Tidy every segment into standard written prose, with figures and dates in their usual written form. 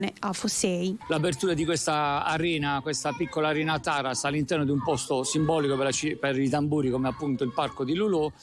a Fossei. L'apertura di questa arena, questa piccola arena Taras all'interno di un posto simbolico per i tamburi come appunto il parco di Lulù,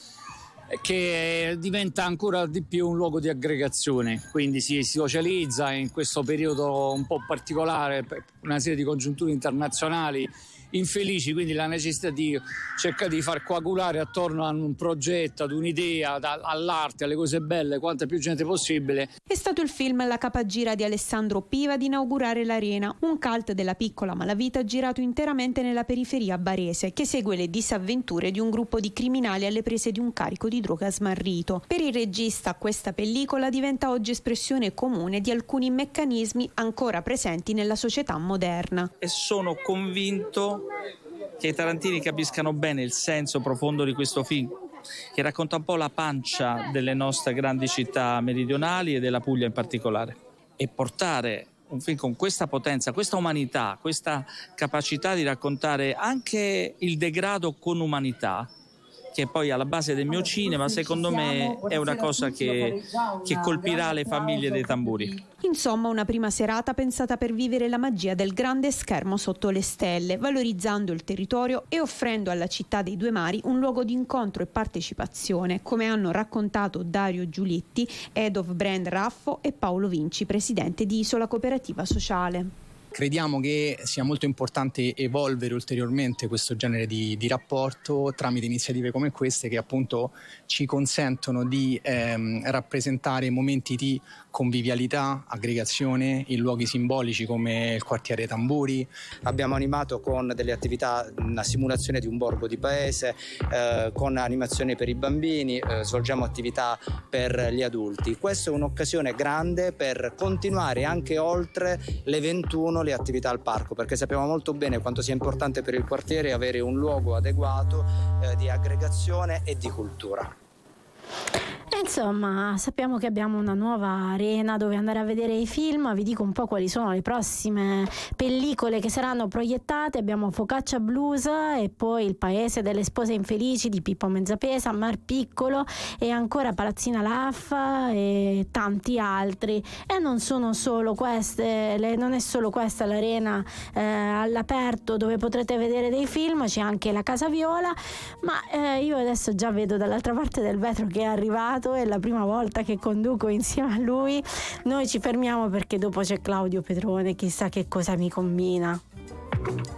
che diventa ancora di più un luogo di aggregazione, quindi si socializza in questo periodo un po' particolare per una serie di congiunture internazionali infelici, quindi la necessità di cercare di far coagulare attorno a un progetto, ad un'idea, all'arte, alle cose belle, quanta più gente possibile. È stato il film La Capagira di Alessandro Piva ad inaugurare l'arena, un cult della piccola malavita girato interamente nella periferia barese, che segue le disavventure di un gruppo di criminali alle prese di un carico di droga smarrito. Per il regista questa pellicola diventa oggi espressione comune di alcuni meccanismi ancora presenti nella società moderna. E sono convinto che i tarantini capiscano bene il senso profondo di questo film, che racconta un po' la pancia delle nostre grandi città meridionali e della Puglia in particolare, e portare un film con questa potenza, questa umanità, questa capacità di raccontare anche il degrado con umanità, che poi è alla base del mio cinema, secondo me è una cosa che colpirà le famiglie dei tamburi. Insomma, una prima serata pensata per vivere la magia del grande schermo sotto le stelle, valorizzando il territorio e offrendo alla città dei due mari un luogo di incontro e partecipazione, come hanno raccontato Dario Giulitti, Head of Brand Raffo, e Paolo Vinci, presidente di Isola Cooperativa Sociale. Crediamo che sia molto importante evolvere ulteriormente questo genere di rapporto tramite iniziative come queste, che appunto ci consentono di rappresentare momenti di convivialità, aggregazione in luoghi simbolici come il quartiere Tamburi. Abbiamo animato con delle attività, una simulazione di un borgo di paese, con animazioni per i bambini, svolgiamo attività per gli adulti. Questa è un'occasione grande per continuare anche oltre le 21 le attività al parco, perché sappiamo molto bene quanto sia importante per il quartiere avere un luogo adeguato di aggregazione e di cultura. Insomma, sappiamo che abbiamo una nuova arena dove andare a vedere i film. Vi dico un po' quali sono le prossime pellicole che saranno proiettate. Abbiamo Focaccia Blues e poi Il paese delle spose infelici di Pippo Mezzapesa, Mar Piccolo e ancora Palazzina Laffa e tanti altri. E non sono solo queste, non è solo questa l'arena all'aperto dove potrete vedere dei film, c'è anche la Casa Viola, ma io adesso già vedo dall'altra parte del vetro che è arrivato. È la prima volta che conduco insieme a lui. Noi ci fermiamo perché dopo c'è Claudio Petrone, chissà che cosa mi combina.